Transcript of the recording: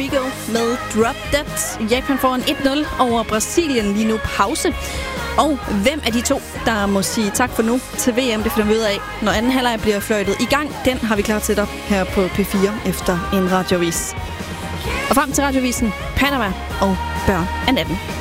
Rigo med Drop Dead. Japan får en 1-0 over Brasilien, lige nu pause. Og hvem af de to, der må sige tak for nu til VM, det finder vi ud af, når anden halvleg bliver fløjtet i gang. Den har vi klar til dig her på P4 efter en radioavis. Og frem til radiovisen, Panama og Børn af natten.